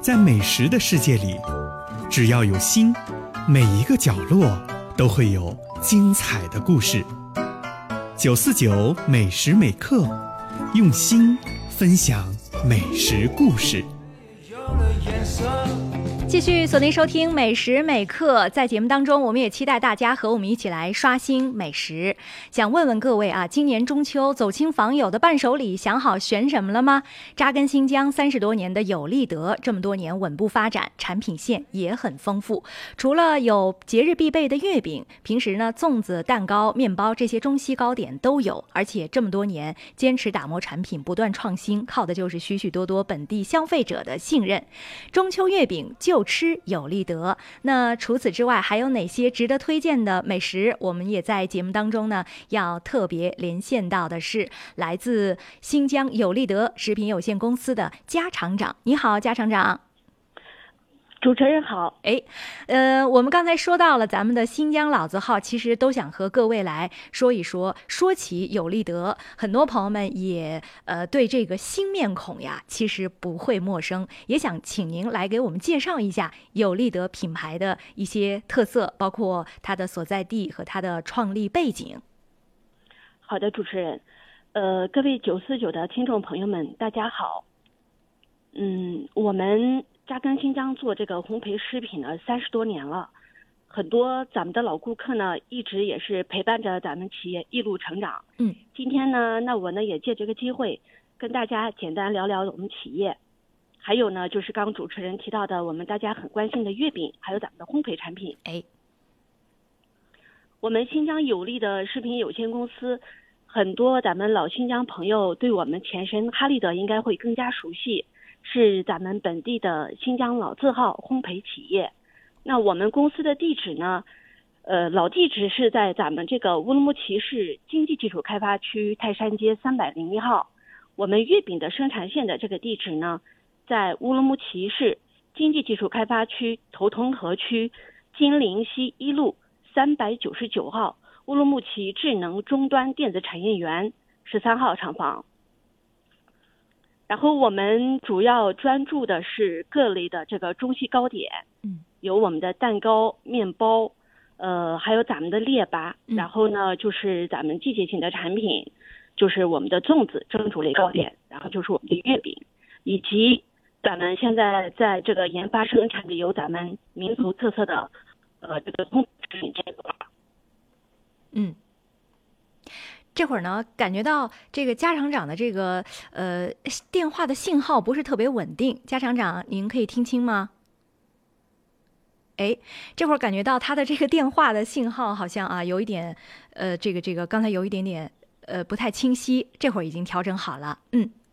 在美食的世界里，只要有心，每一个角落都会有精彩的故事。949美时美刻，用心分享美食故事。 继续锁定收听美食美刻，在节目当中我们也期待大家和我们一起来刷新美食。想问问各位啊，今年中秋走亲访友的伴手礼想好选什么了吗？扎根新疆30多年的有立德，这么多年稳步发展，产品线也很丰富。除了有节日必备的月饼，平时呢粽子、蛋糕、面包这些中西糕点都有，而且这么多年坚持打磨产品，不断创新，靠的就是许许多多本地消费者的信任。中秋月饼就吃有立德。那除此之外还有哪些值得推荐的美食？我们也在节目当中呢要特别连线到的是来自新疆有立德食品有限公司的加厂长。你好，加厂长。 主持人好。 我们刚才说到了咱们的新疆老字号，其实都想和各位来说一说。说起有立德，很多朋友们也对这个新面孔呀，其实不会陌生，也想请您来给我们介绍一下有立德品牌的一些特色，包括它的所在地和它的创立背景。 好的，主持人，各位949的听众朋友们，大家好。我们扎根新疆做这个烘焙食品呢30多年了，很多咱们的老顾客呢一直也是陪伴着咱们企业一路成长。今天呢，那我呢也借这个机会跟大家简单聊聊我们企业，还有呢就是刚主持人提到的我们大家很关心的月饼，还有咱们的烘焙产品。我们新疆有立的食品有限公司，很多咱们老新疆朋友对我们前身哈立德应该会更加熟悉，是咱们本地的新疆老字号烘焙企业。那我们公司的地址呢，老地址是在咱们这个乌鲁木齐市经济技术开发区泰山街301号。我们月饼的生产线的这个地址呢，在乌鲁木齐市经济技术开发区头通河区金陵西1路399号乌鲁木齐智能终端电子产业园13号厂房。然后我们主要专注的是各类的这个中西糕点，有我们的蛋糕、面包，还有咱们的列巴，然后呢就是咱们季节性的产品，就是我们的粽子、蒸煮类糕点，然后就是我们的月饼，以及咱们现在在这个研发生产的有咱们民族特色的这个烘焙食品这块。 这会儿呢，感觉到这个加厂长的这个电话的信号不是特别稳定，加厂长您可以听清吗？这会儿感觉到他的这个电话的信号好像啊有一点这个刚才有一点点不太清晰，这会儿已经调整好了。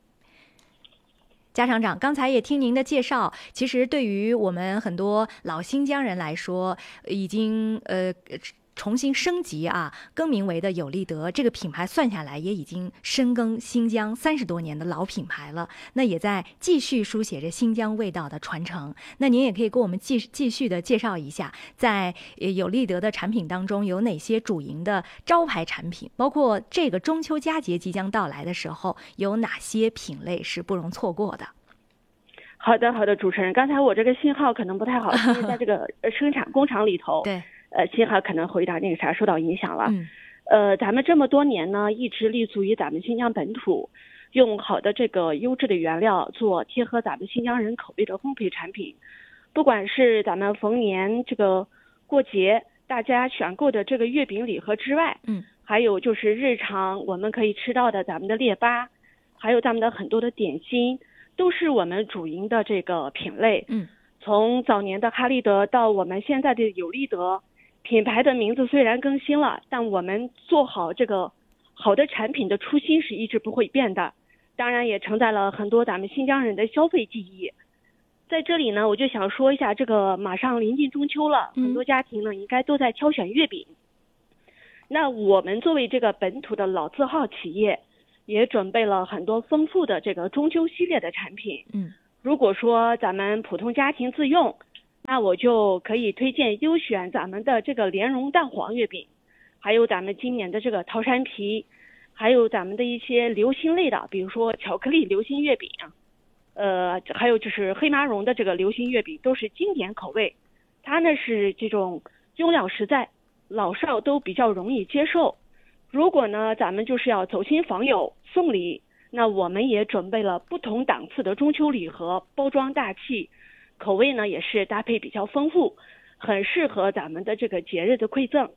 加厂长，刚才也听您的介绍，其实对于我们很多老新疆人来说，已经重新升级啊，更名为的有立德这个品牌算下来也已经深耕新疆30多年的老品牌了。那也在继续书写着新疆味道的传承。那您也可以给我们继续的介绍一下，在有立德的产品当中有哪些主营的招牌产品，包括这个中秋佳节即将到来的时候，有哪些品类是不容错过的？ 好的，主持人，刚才我这个信号可能不太好，因为在这个生产工厂里头。 对。 信号可能会有点受到影响了。咱们这么多年呢，一直立足于咱们新疆本土，用好的这个优质的原料做贴合咱们新疆人口味的烘焙产品。不管是咱们逢年这个过节大家选购的这个月饼礼盒之外，还有就是日常我们可以吃到的咱们的列巴，还有咱们的很多的点心，都是我们主营的这个品类。从早年的哈立德到我们现在的有立德，品牌的名字虽然更新了，但我们做好这个好的产品的初心是一直不会变的，当然也承载了很多咱们新疆人的消费记忆。在这里呢，我就想说一下，这个马上临近中秋了，很多家庭呢应该都在挑选月饼。那我们作为这个本土的老字号企业，也准备了很多丰富的这个中秋系列的产品。如果说咱们普通家庭自用，那我就可以推荐优选咱们的这个莲蓉蛋黄月饼，还有咱们今年的这个桃山皮，还有咱们的一些流心类的，比如说巧克力流心月饼。 还有就是黑麻蓉的这个流心月饼都是经典口味，它呢是这种用料实在，老少都比较容易接受。如果呢咱们就是要走亲访友送礼，那我们也准备了不同档次的中秋礼盒，包装大气，口味呢也是搭配比较丰富，很适合咱们的这个节日的馈赠。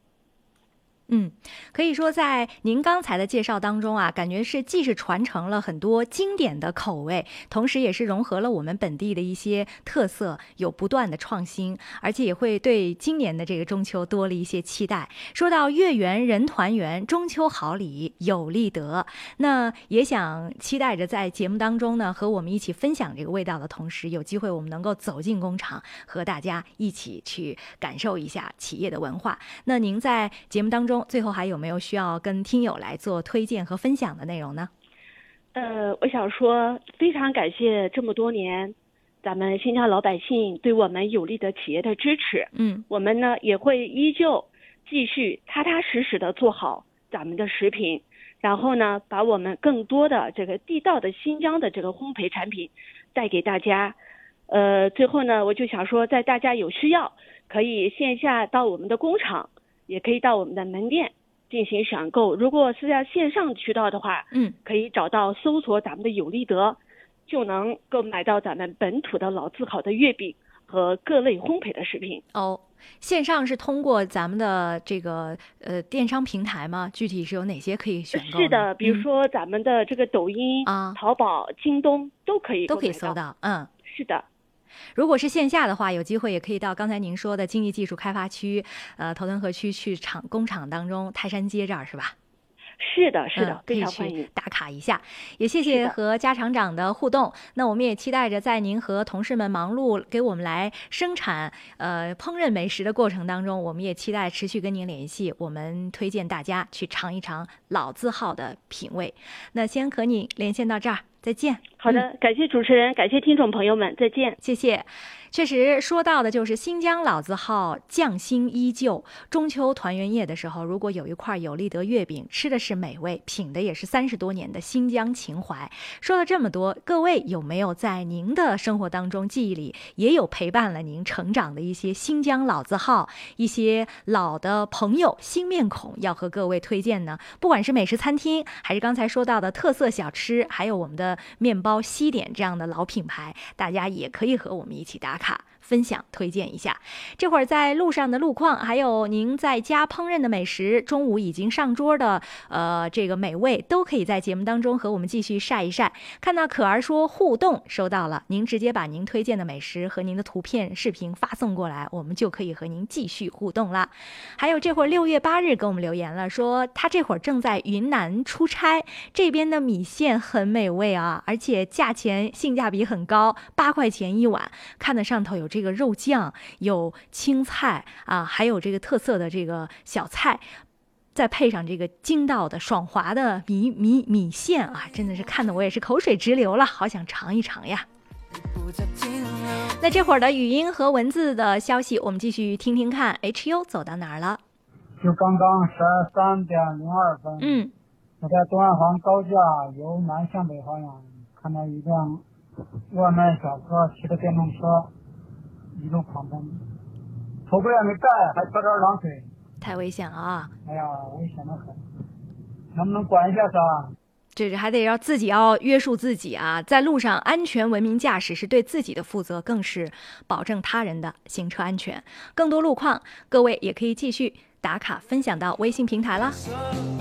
可以说在您刚才的介绍当中啊，感觉是既是传承了很多经典的口味，同时也是融合了我们本地的一些特色，有不断的创新，而且也会对今年的这个中秋多了一些期待。说到月圆人团圆，中秋好礼有利得，那也想期待着在节目当中呢，和我们一起分享这个味道的同时，有机会我们能够走进工厂，和大家一起去感受一下企业的文化。那您在节目当中最后还有没有需要跟听友来做推荐和分享的内容呢？ 我想说非常感谢这么多年咱们新疆老百姓对我们有力的企业的支持。我们呢也会依旧继续踏踏实实的做好咱们的食品，然后呢把我们更多的这个地道的新疆的这个烘焙产品带给大家。最后呢我就想说，在大家有需要可以线下到我们的工厂，也可以到我们的门店进行选购。如果是在线上渠道的话，可以找到搜索咱们的有利得，就能够买到咱们本土的老字号的月饼和各类烘焙的食品。 线上是通过咱们的这个电商平台吗？具体是有哪些可以选购？ 是的，比如说咱们的这个抖音、淘宝、京东都可以搜到。 是的。 如果是线下的话，有机会也可以到刚才您说的经济技术开发区头屯河区去工厂当中，泰山街这儿是吧？ 是的，非常欢迎打卡一下。也谢谢和家厂长的互动。那我们也期待着在您和同事们忙碌给我们来生产烹饪美食的过程当中，我们也期待持续跟您联系，我们推荐大家去尝一尝老字号的品味。那先和你连线到这儿，再见。 好的，感谢主持人，感谢听众朋友们，再见。 谢谢。确实说到的就是新疆老字号匠心依旧。中秋团圆夜的时候，如果有一块有利得月饼，吃的是美味，品的也是30多年的新疆情怀。说了这么多，各位有没有在您的生活当中记忆里也有陪伴了您成长的一些新疆老字号，一些老的朋友新面孔要和各位推荐呢？不管是美食餐厅，还是刚才说到的特色小吃，还有我们的面包西点这样的老品牌，大家也可以和我们一起打卡分享推荐一下。这会儿在路上的路况，还有您在家烹饪的美食，中午已经上桌的这个美味，都可以在节目当中和我们继续晒一晒。看到可儿说互动收到了，您直接把您推荐的美食和您的图片视频发送过来，我们就可以和您继续互动了。还有这会儿6月8日给我们留言了，说他这会儿正在云南出差，这边的米线很美味啊，而且价钱性价比很高，8块钱一碗，看得上头有这个肉酱，有青菜啊，还有这个特色的这个小菜，再配上这个筋道的爽滑的米线啊，真的是看得我也是口水直流了，好想尝一尝呀。那这会儿的语音和文字的消息我们继续听听看。 HU 走到哪儿了？ 就刚刚12点02分，我在东二环高架由南向北方向看到一辆外卖小哥骑着电动车一路狂奔，头盔也没戴，还泼点冷水， 太危险了啊！ 哎呀，危险的很，能不能管一下他？ 这还得要自己要约束自己啊，在路上安全文明驾驶是对自己的负责，更是保证他人的行车安全。更多路况，各位也可以继续打卡分享到微信平台了。